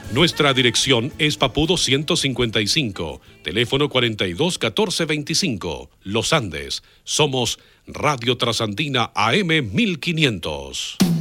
Nuestra dirección es Papudo 155, teléfono 42 14 25, Los Andes. Somos Radio Trasandina AM 1500.